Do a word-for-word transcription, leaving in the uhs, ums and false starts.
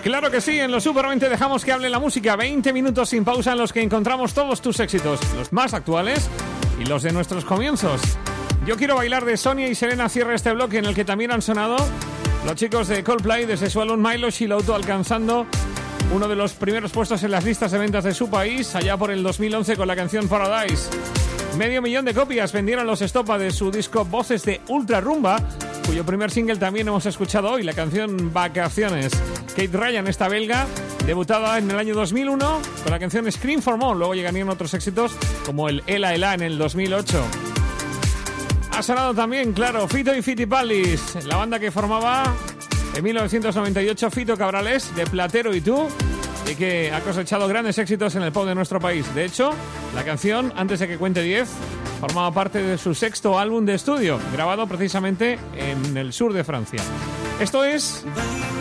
Claro que sí, en los Super veinte dejamos que hable la música. veinte minutos sin pausa en los que encontramos todos tus éxitos, los más actuales y los de nuestros comienzos. Yo quiero bailar de Sonia y Selena cierra este bloque en el que también han sonado los chicos de Coldplay desde su álbum Milo Shiloto, alcanzando uno de los primeros puestos en las listas de ventas de su país allá por el dos mil once con la canción Paradise. Medio millón de copias vendieron los Estopa de su disco Voces de Ultra Rumba, cuyo primer single también hemos escuchado hoy, la canción Vacaciones. Kate Ryan, esta belga, debutada en el año dos mil uno con la canción Scream for More. Luego llegarían otros éxitos como el Ela Ela en el dos mil ocho. Ha sonado también, claro, Fito y Fitipaldis, la banda que formaba en mil novecientos noventa y ocho Fito Cabrales, de Platero y Tú, y que ha cosechado grandes éxitos en el pop de nuestro país. De hecho, la canción, antes de que cuente diez, formaba parte de su sexto álbum de estudio, grabado precisamente en el sur de Francia. Esto es